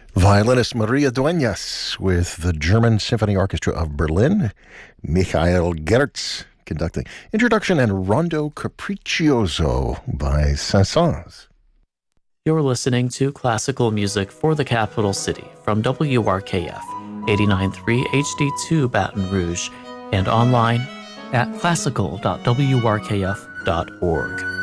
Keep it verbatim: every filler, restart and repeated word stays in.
Violinist Maria Dueñas with the German Symphony Orchestra of Berlin, Michael Gertz conducting Introduction and Rondo Capriccioso by Saint-Saëns. You're listening to classical music for the capital city from W R K F eighty-nine point three H D two Baton Rouge and online at classical dot w r k f dot org.